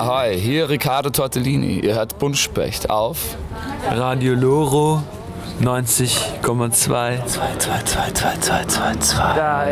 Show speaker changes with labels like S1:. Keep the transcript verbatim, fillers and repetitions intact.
S1: Ahoi, hier Riccardo Tortellini. Ihr hört Buntspecht auf
S2: Radio Loro neunzig Komma zwei.
S1: zwei zwei zwei zwei zwei zwei zwei.
S2: Da